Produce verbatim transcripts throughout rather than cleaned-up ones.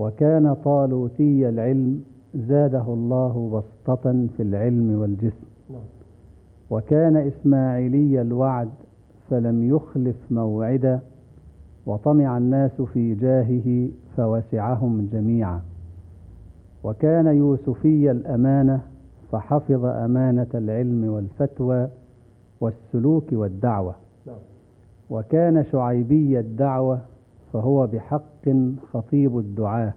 وكان طالوتي العلم زاده الله بسطة في العلم والجسم. وكان إسماعيلي الوعد فلم يخلف موعدا، وطمع الناس في جاهه فوسعهم جميعا. وكان يوسفي الأمانة فحفظ أمانة العلم والفتوى والسلوك والدعوة. وكان شعيبي الدعوة فهو بحق خطيب الدعاة.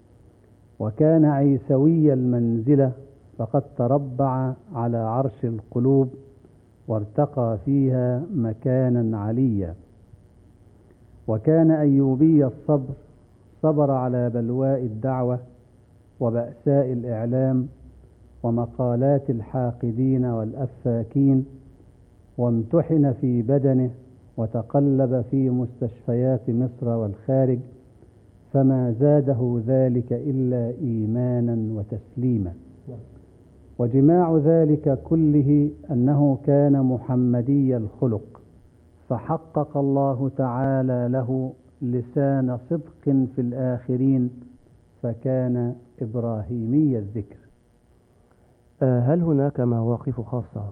وكان عيسوي المنزلة فقد تربع على عرش القلوب وارتقى فيها مكانا عليا. وكان أيوبي الصبر صبر على بلواء الدعوة وبأساء الإعلام ومقالات الحاقدين والأفاكين، وامتحن في بدنه وتقلب في مستشفيات مصر والخارج، فما زاده ذلك إلا إيمانا وتسليما. وجماع ذلك كله أنه كان محمدي الخلق، فحقق الله تعالى له لسان صدق في الآخرين، فكان إبراهيمي الذكر. هل هناك مواقف خاصة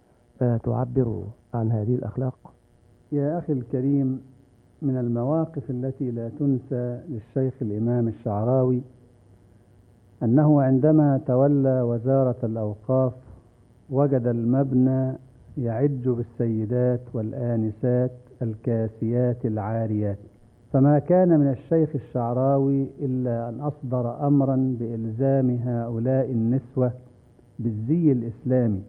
تعبر عن هذه الأخلاق؟ يا أخي الكريم، من المواقف التي لا تنسى للشيخ الإمام الشعراوي أنه عندما تولى وزارة الأوقاف وجد المبنى يعج بالسيدات والآنسات الكاسيات العاريات، فما كان من الشيخ الشعراوي إلا أن أصدر أمرا بإلزام هؤلاء النسوة بالزي الإسلامي.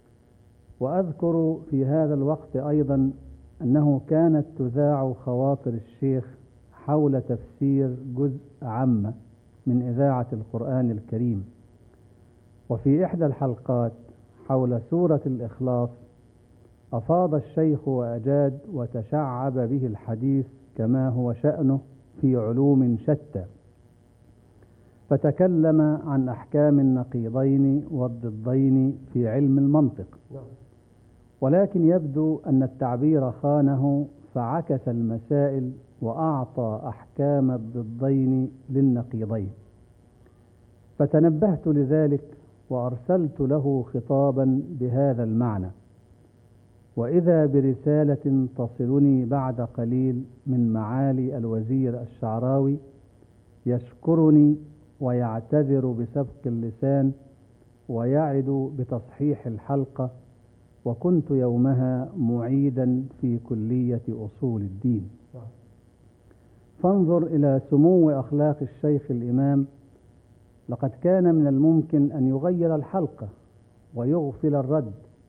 وأذكر في هذا الوقت أيضا أنه كانت تذاع خواطر الشيخ حول تفسير جزء عامة من إذاعة القرآن الكريم، وفي إحدى الحلقات حول سورة الإخلاص أفاض الشيخ وأجاد وتشعب به الحديث كما هو شأنه في علوم شتى، فتكلم عن أحكام النقيضين والضدين في علم المنطق، ولكن يبدو أن التعبير خانه فعكس المسائل وأعطى أحكام الضدين للنقيضين. فتنبهت لذلك وأرسلت له خطابا بهذا المعنى، وإذا برسالة تصلني بعد قليل من معالي الوزير الشعراوي يشكرني ويعتذر بسبق اللسان ويعد بتصحيح الحلقة، وكنت يومها معيدا في كلية أصول الدين. فانظر إلى سمو أخلاق الشيخ الإمام، لقد كان من الممكن أن يغير الحلقة ويغفل الرد،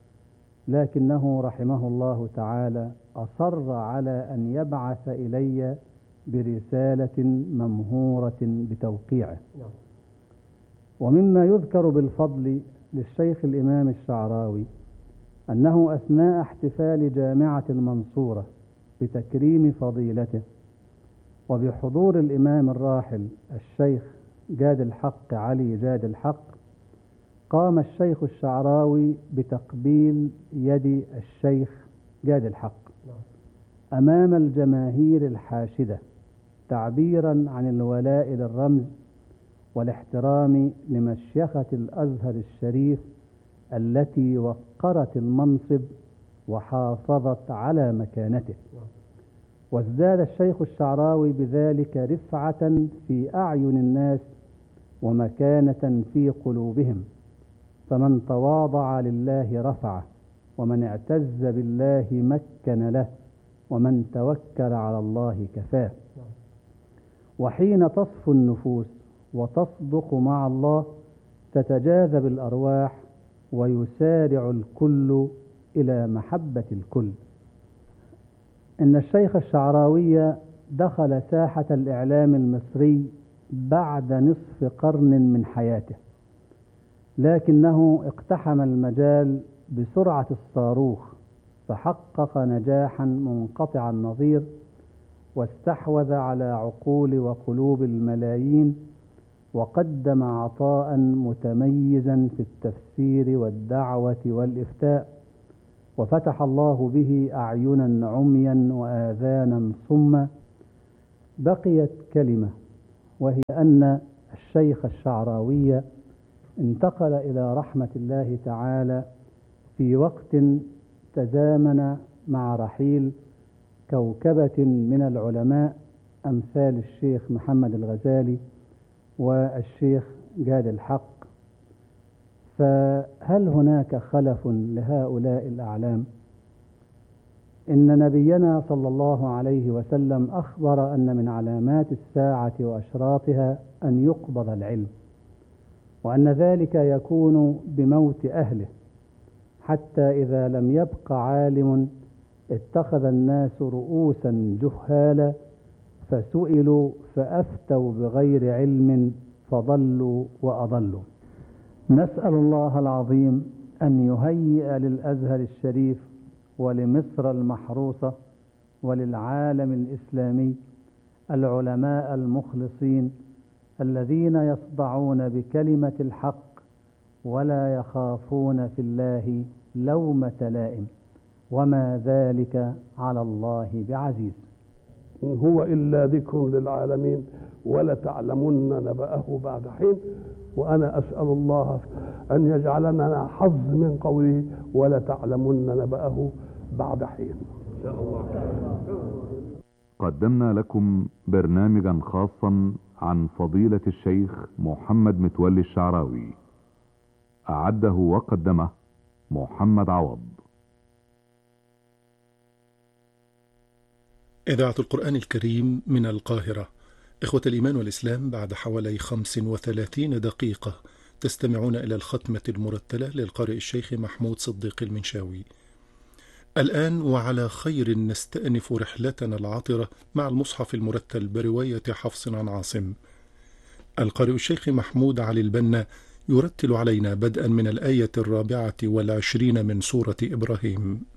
لكنه رحمه الله تعالى أصر على أن يبعث إلي برسالة ممهورة بتوقيعه. ومما يذكر بالفضل للشيخ الإمام الشعراوي أنه أثناء احتفال جامعة المنصورة بتكريم فضيلته وبحضور الإمام الراحل الشيخ جاد الحق علي جاد الحق، قام الشيخ الشعراوي بتقبيل يد الشيخ جاد الحق أمام الجماهير الحاشدة، تعبيرا عن الولاء للرمز والاحترام لمشيخة الأزهر الشريف التي وقرت المنصب وحافظت على مكانته. وازداد الشيخ الشعراوي بذلك رفعة في أعين الناس ومكانة في قلوبهم، فمن تواضع لله رفعه، ومن اعتز بالله مكن له، ومن توكل على الله كفاه. وحين تصفو النفوس وتصدق مع الله تتجاذب الأرواح ويسارع الكل إلى محبة الكل. إن الشيخ الشعراوي دخل ساحة الإعلام المصري بعد نصف قرن من حياته، لكنه اقتحم المجال بسرعة الصاروخ، فحقق نجاحا منقطع النظير واستحوذ على عقول وقلوب الملايين، وقدم عطاء متميزا في التفسير والدعوة والإفتاء، وفتح الله به أعينا عميا وآذانا صما. بقيت كلمة وهي أن الشيخ الشعراوي انتقل إلى رحمة الله تعالى في وقت تزامن مع رحيل كوكبة من العلماء أمثال الشيخ محمد الغزالي والشيخ جاد الحق. فهل هناك خلف لهؤلاء الأعلام؟ إن نبينا صلى الله عليه وسلم أخبر أن من علامات الساعة وأشراطها أن يقبض العلم، وأن ذلك يكون بموت أهله، حتى إذا لم يبق عالم اتخذ الناس رؤوسا جهالا فسئلوا فأفتوا بغير علم فضلوا وأضلوا. نسأل الله العظيم أن يهيئ للأزهر الشريف ولمصر المحروسة وللعالم الإسلامي العلماء المخلصين الذين يصدعون بكلمة الحق ولا يخافون في الله لومة لائم، وما ذلك على الله بعزيز. إن هو إلا ذكر للعالمين ولتعلمن نبأه بعد حين. وأنا أسأل الله أن يجعلنا حظ من قوله ولتعلمن نبأه بعد حين. قدمنا لكم برنامجا خاصا عن فضيلة الشيخ محمد متولي الشعراوي، أعده وقدمه محمد عوض. إذاعة القرآن الكريم من القاهرة. إخوة الإيمان والإسلام، بعد حوالي خمس وثلاثين دقيقة تستمعون إلى الختمة المرتلة للقارئ الشيخ محمود صديق المنشاوي. الآن وعلى خير نستأنف رحلتنا العطرة مع المصحف المرتل برواية حفص عن عاصم. القارئ الشيخ محمود علي البنا يرتل علينا بدءا من الآية الرابعة والعشرين من سورة إبراهيم.